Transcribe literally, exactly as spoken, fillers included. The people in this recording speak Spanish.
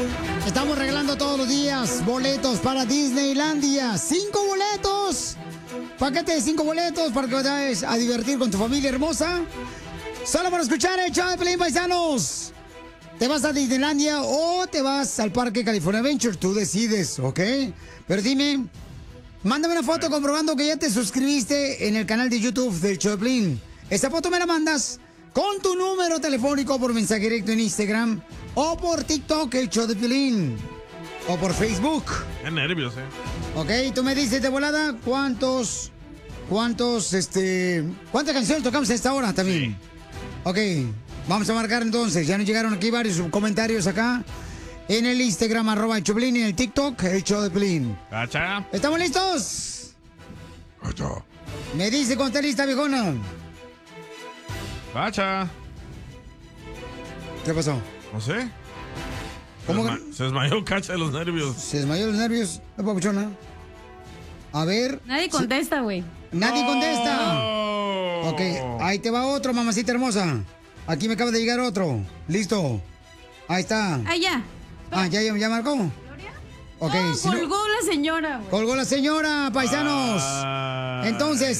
Estamos regalando todos los días boletos para Disneylandia. ¡Cinco boletos! Paquete de cinco boletos para que vayas a divertir con tu familia hermosa. Solo para escuchar el show de Pelín, paisanos. ¿Te vas a Disneylandia o te vas al Parque California Adventure? Tú decides, ¿ok? Pero dime, mándame una foto comprobando que ya te suscribiste en el canal de YouTube del show de Pelín. Esta foto me la mandas con tu número telefónico por mensaje directo en Instagram o por TikTok, el show de Pelín. O por Facebook. Qué nervios, eh. Ok, tú me dices de volada cuántos, cuántos, este, cuántas canciones tocamos a esta hora también. Sí. Ok, vamos a marcar entonces. Ya nos llegaron aquí varios comentarios acá. En el Instagram, arroba el Choplin, y en el TikTok, el show de Pelín. Cacha. ¿Estamos listos? Cacha. Me dice cuando está lista, viejona. Cacha. ¿Qué pasó? No sé. ¿Cómo? Se, desma se desmayó Cacha de los nervios. Se desmayó de los nervios, la papuchona. A ver. Nadie contesta, güey. Nadie no. contesta. Ok, ahí te va otro, mamacita hermosa. Aquí me acaba de llegar otro. Listo. Ahí está. Ah, ya. Ah, ¿ya, ya, ya marcó? ¿Gloria? Okay, no, si colgó no... la señora, güey. Colgó la señora, paisanos. Ah. Entonces...